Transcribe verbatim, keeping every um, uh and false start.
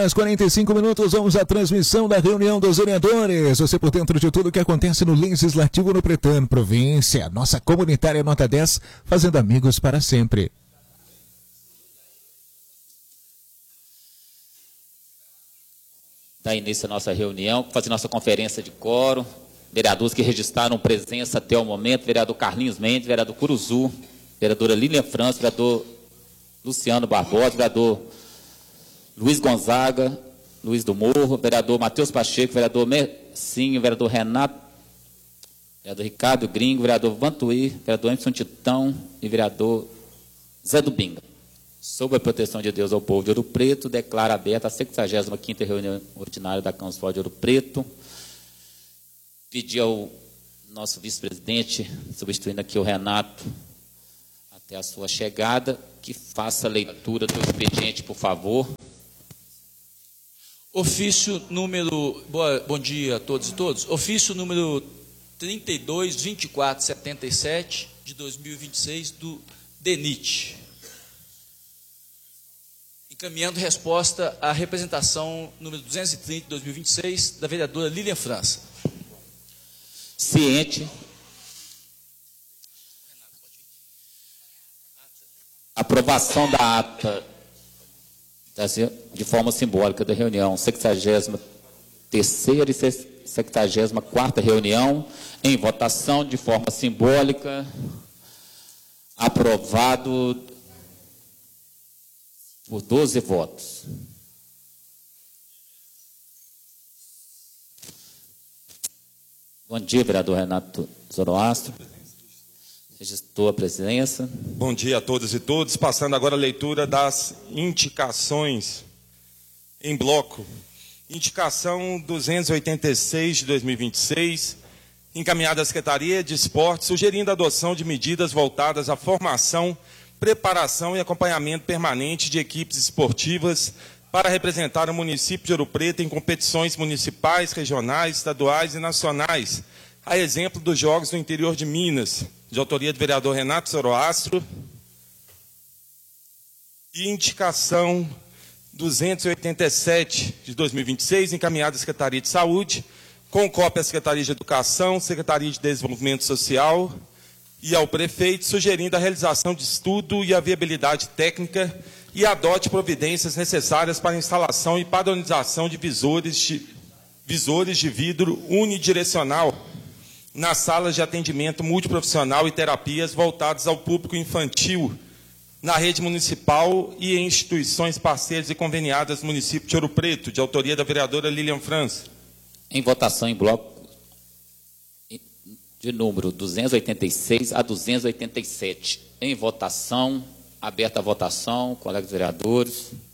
Às quarenta e cinco minutos, vamos à transmissão da reunião dos vereadores. Você por dentro de tudo que acontece no Legislativo no Pretano, província. Nossa comunitária nota dez, fazendo amigos para sempre. Dá início a nossa reunião, fazer nossa conferência de quórum. Vereadores que registraram presença até o momento: vereador Carlinhos Mendes, vereador Curuzu, vereadora Lilian França, vereador Luciano Barbosa, vereador Luiz Gonzaga, Luiz do Morro, vereador Matheus Pacheco, vereador Mercinho, vereador Renato, vereador Ricardo Gringo, vereador Vantuí, vereador Emerson Titão e vereador Zé do Binga. Sob a proteção de Deus ao povo de Ouro Preto, declara aberta a sexagésima quinta reunião ordinária da Câmara Municipal de Ouro Preto. Pedi ao nosso vice-presidente, substituindo aqui o Renato, até a sua chegada, que faça a leitura do expediente, por favor. Ofício número, boa, bom dia a todos e todos. Ofício número trinta e dois, vinte e quatro, setenta e sete, de dois mil e vinte e seis, do DENIT. Encaminhando resposta à representação número duzentos e trinta, de dois mil e vinte e seis, da vereadora Lilian França. Ciente. Aprovação da ata de forma simbólica da reunião sexagésima terceira e sexagésima quarta reunião, em votação de forma simbólica, aprovado por doze votos. Bom dia, vereador Renato Zoroastro. Registrou a presença. Bom dia a todas e todos. Passando agora a leitura das indicações em bloco. Indicação duzentos e oitenta e seis de dois mil e vinte e seis, encaminhada à Secretaria de Esporte, sugerindo a adoção de medidas voltadas à formação, preparação e acompanhamento permanente de equipes esportivas para representar o município de Ouro Preto em competições municipais, regionais, estaduais e nacionais, a exemplo dos Jogos do Interior de Minas, de autoria do vereador Renato Zoroastro. E indicação duzentos e oitenta e sete de dois mil e vinte e seis, encaminhada à Secretaria de Saúde, com cópia à Secretaria de Educação, Secretaria de Desenvolvimento Social e ao prefeito, sugerindo a realização de estudo e a viabilidade técnica e adote providências necessárias para a instalação e padronização de visores de, visores de vidro unidirecional nas salas de atendimento multiprofissional e terapias voltadas ao público infantil, na rede municipal e em instituições parceiras e conveniadas do município de Ouro Preto, de autoria da vereadora Lilian França. Em votação em bloco de número duzentos e oitenta e seis a duzentos e oitenta e sete. Em votação, aberta a votação, colegas vereadores.